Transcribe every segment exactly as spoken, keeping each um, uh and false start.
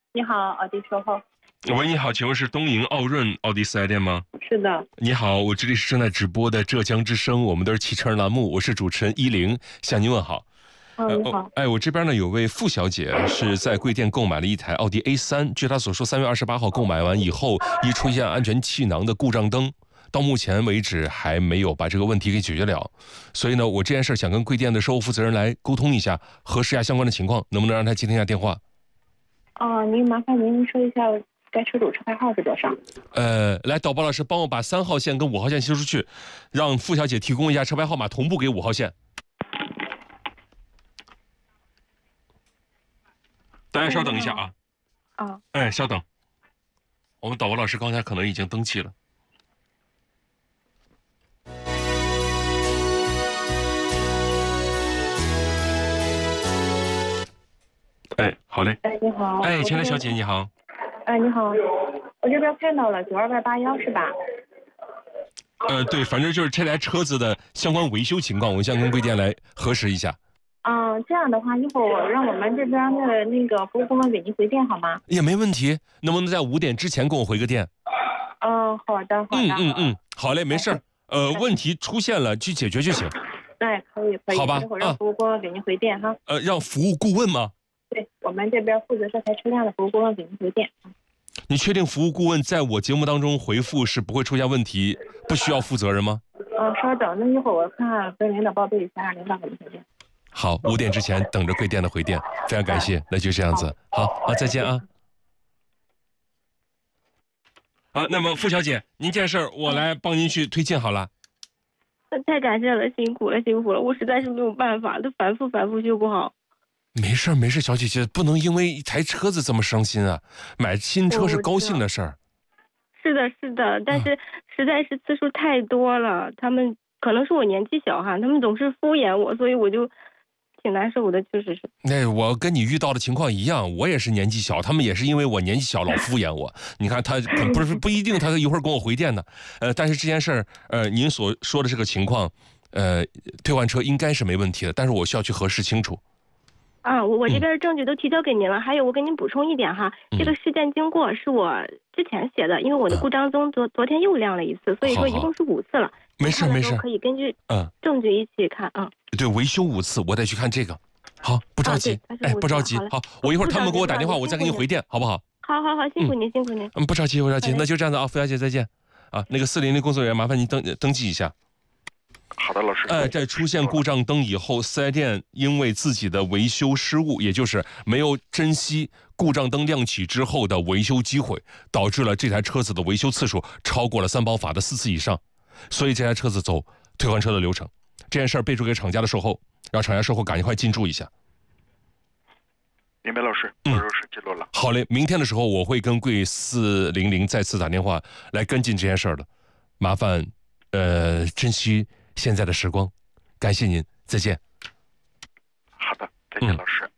你好，奥迪售后。 喂，你好，请问是东营奥润奥迪四 S 店吗？ 是的。 你好，我这里是正在直播的浙江之声，我们都是汽车栏目，我是主持人依林，向您问好。 哦，你好。 哎，我这边呢有位付小姐是在贵店购买了一台奥迪 A 三，据她所说，三月二十八号购买完以后，一出现安全气囊的故障灯，到目前为止还没有把这个问题给解决了。所以呢，我这件事想跟贵店的售后负责人来沟通一下，核实一下相关的情况，能不能让他接听一下电话？ 哦，您麻烦您说一下该车主车牌号是多少？ 呃，来，导播老师帮我把三号线跟五号线修出去，让付小姐提供一下车牌号码，同步给五号线。大家稍等一下啊。 啊。 哎，稍等，我们导播老师刚才可能已经登记了。哎，好嘞。 哎，你好。 哎，前台小姐你好。 哎，你好，我这边看到了九二八八幺是吧？ 呃，对，反正就是这台车子的相关维修情况，我想跟贵店来核实一下。 嗯，这样的话，一会儿我让我们这边的那个服务顾问给您回电好吗？ 也没问题，能不能在五点之前给我回个电？ 嗯，好的，好的。 嗯嗯嗯，好嘞，没事儿。呃，问题出现了，去解决就行。 哎，可以可以。 好吧， 一会儿让服务顾问给您回电哈。 呃，让服务顾问吗？ 对，我们这边负责这台车辆的服务顾问给您回电。 你确定服务顾问在我节目当中回复是不会出现问题，不需要负责任吗？ 嗯，稍等，那一会儿我看跟领导报备一下，让领导给您回电。 好，五点之前等着贵店的回电，非常感谢，那就这样子，好啊，再见啊。好，那么付小姐，您这事儿我来帮您去推进好了。 太感谢了，辛苦了，辛苦了，我实在是没有办法，他反复反复修不好。 没事没事，小姐姐不能因为一台车子这么伤心啊！买新车是高兴的事儿。 是的，是的，但是实在是次数太多了，他们可能是我年纪小哈，他们总是敷衍我，所以我就挺难受的，确实是。 那我跟你遇到的情况一样，我也是年纪小，他们也是因为我年纪小老敷衍我。你看他不是不一定，他一会儿跟我回电呢。呃，但是这件事儿，呃，您所说的这个情况，呃，退换车应该是没问题的，但是我需要去核实清楚。 啊，我我这边的证据都提交给您了，嗯、还有我给您补充一点哈，这个事件经过是我之前写的，因为我的故障灯昨昨天又亮了一次，所以说一共是五次了。 没事没事， 可以根据嗯证据一起看啊。 嗯、对，维修五次，我得去看这个。好，不着急， 啊、 哎，不着急。好，我一会儿他们给我打电话，我再给你回电，好不好？ 好好好，辛苦您，辛苦您。 嗯，不着急，不着急，那就这样子啊，付小姐再见。啊，那个四零零工作人员，麻烦您登登记一下。 好的，老师。 哎，在出现故障灯以后，四 S 店因为自己的维修失误，也就是没有珍惜故障灯亮起之后的维修机会，导致了这台车子的维修次数超过了三包法的四次以上，所以这台车子走退换车的流程。这件事儿备注给厂家的售后，让厂家售后赶快进驻一下。 明白，老师， 嗯， 老师记录了。 好嘞，明天的时候我会跟贵四零零再次打电话来跟进这件事儿的，麻烦呃珍惜现在的时光，感谢您，再见。 好的，再见，嗯、老师。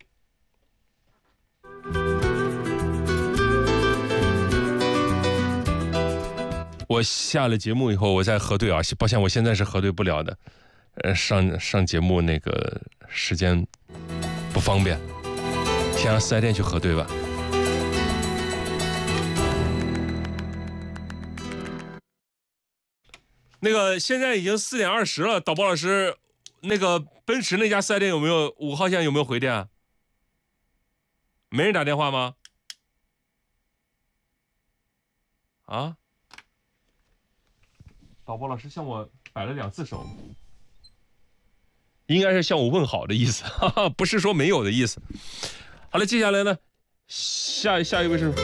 我下了节目以后，我再核对啊，抱歉，我现在是核对不了的，呃，上上节目那个时间不方便，先让四 S 店去核对吧。那个现在已经四点二十了，导播老师，那个奔驰那家四 S 店有没有五号线有没有回电啊？没人打电话吗？啊？导播老师向我摆了两次手，应该是向我问好的意思，哈哈，不是说没有的意思。好了，接下来呢，下下一位是。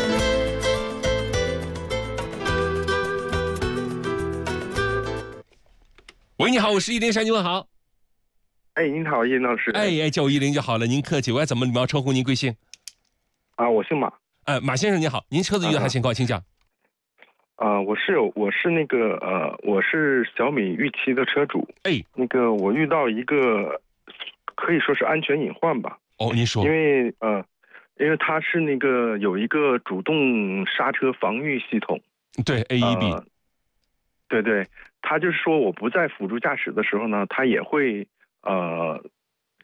喂，你好，我是依林，向您问好。 哎，您好，依林老师。 哎哎，叫我依林就好了，您客气。我该怎么礼貌称呼您贵姓？ 啊，我姓马。 哎，马先生您好，您车子遇到啥情况，请讲。 啊、呃，我是我是那个呃，我是小米预期的车主。 哎， 那个我遇到一个可以说是安全隐患吧。 哦，您说。 因为呃，因为它是那个有一个主动刹车防御系统。 对 ，A E B、呃。 对对，它就是说我不在辅助驾驶的时候呢，它也会呃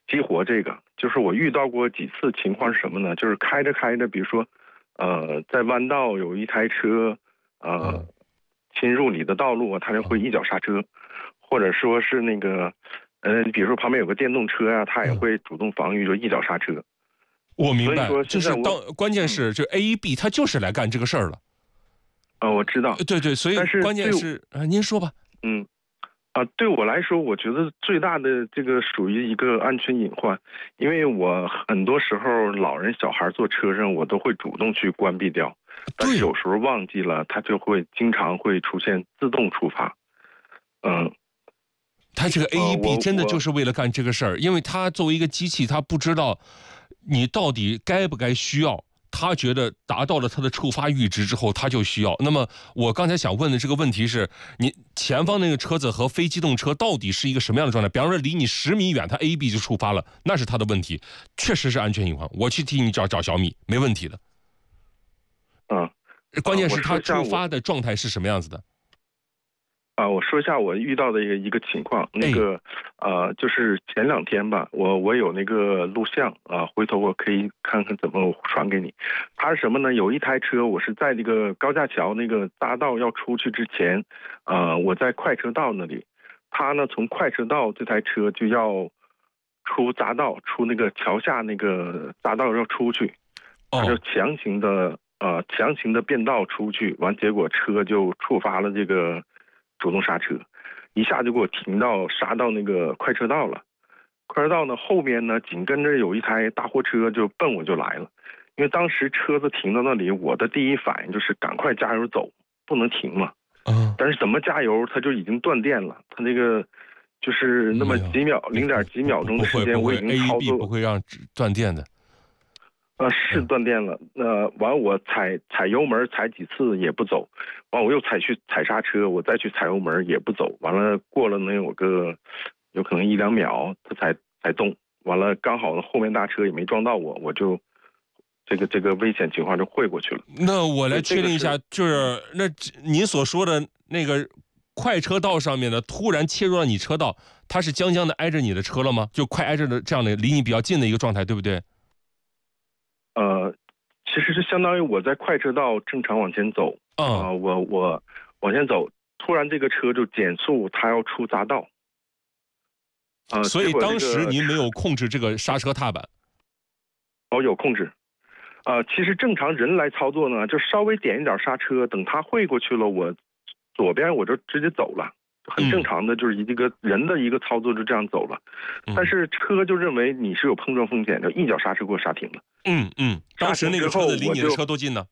激活这个，就是我遇到过几次情况是什么呢？就是开着开着，比如说，呃，在弯道有一台车，呃， 嗯侵入你的道路，它就会一脚刹车，或者说是那个，呃，比如说旁边有个电动车呀、它也会主动防御，就一脚刹车。 我明白所以说， 就是现在我当关键是这 A、B 他就是来干这个事儿了。 呃，我知道， 呃对对，所以但是关键对是啊，您说吧。 嗯，啊，对我来说，我觉得最大的这个属于一个安全隐患，因为我很多时候老人小孩坐车上，我都会主动去关闭掉，但是对有时候忘记了，它就会经常会出现自动触发。嗯， 他这个 A 呃 E B 我真的我就是为了干这个事儿，因为他作为一个机器，他不知道你到底该不该需要。他觉得达到了他的触发阈值之后，他就需要。那么我刚才想问的这个问题是，你前方那个车子和非机动车到底是一个什么样的状态？比方说离你十米远，它 A E B 就触发了，那是他的问题，确实是安全隐患。我去替你找找小米，没问题的。 嗯， 关键是我说一下我它触发的状态是什么样子的？ 啊，我说一下我遇到的一个一个情况，那个，呃，就是前两天吧，我我有那个录像啊，回头我可以看看怎么传给你。它是什么呢？有一台车，我是在这个高架桥那个匝道要出去之前，呃，我在快车道那里，它呢从快车道这台车就要出匝道，出那个桥下那个匝道要出去，它就强行的呃强行的变道出去，完结果车就触发了这个。主动刹车，一下就给我停到刹到那个快车道了。快车道呢后面呢紧跟着有一台大货车就奔我就来了，因为当时车子停到那里，我的第一反应就是赶快加油走，不能停嘛。 嗯。 但是怎么加油，它就已经断电了，它那个就是那么几秒零点几秒钟的时间，我已经操作。 A E B 不会让断电的。 呃，是断电了。那、呃、完我踩踩油门踩几次也不走，完我又踩去踩刹车，我再去踩油门也不走。完了过了能有个有可能一两秒，它才才动。完了刚好后面大车也没撞到我，我就这个这个危险情况就汇过去了。 那我来确定一下，就是那您所说的那个快车道上面的突然切入到你车道，它是将将的挨着你的车了吗？就快挨着的这样的离你比较近的一个状态，对不对？ 呃，其实是相当于我在快车道正常往前走，啊、 嗯呃，我我往前走，突然这个车就减速，它要出匝道，啊、呃， 所以当时您没有有控制这个刹车踏板。 哦，有控制，啊、呃，其实正常人来操作呢，就稍微点一点刹车，等它汇过去了，我左边我就直接走了。很正常的，就是一个人的一个操作就这样走了， 嗯、 但是车就认为你是有碰撞风险，就一脚刹车给我刹停了。 嗯嗯，当时那个车子离你的车多近呢？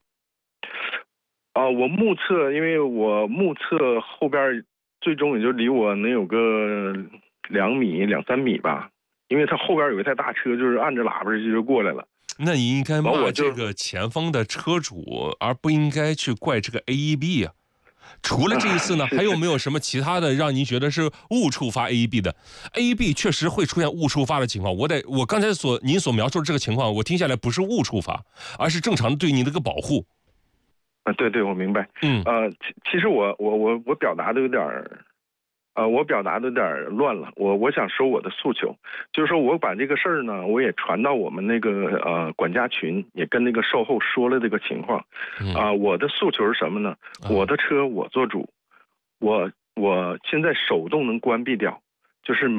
啊、呃，我目测，因为我目测后边最终也就离我能有个两米两三米吧，因为它后边有一台大车，就是按着喇叭就过来了。 那你应该骂这个前方的车主，而不应该去怪这个 A E B 啊。除了这一次呢，还有没有什么其他的让您觉得是误触发 A E B 的 ？A E B 确实会出现误触发的情况。我得，我刚才所您所描述的这个情况，我听下来不是误触发，而是正常的对您的一个保护。 啊，对对，我明白。 嗯， 呃，其其实我我我我表达的有点儿，呃，我表达的有点乱了。我我想说我的诉求，就是说我把这个事儿呢，我也传到我们那个呃管家群，也跟那个售后说了这个情况。啊、 嗯呃，我的诉求是什么呢？ 嗯、 我的车我做主，我我现在手动能关闭掉，就是每。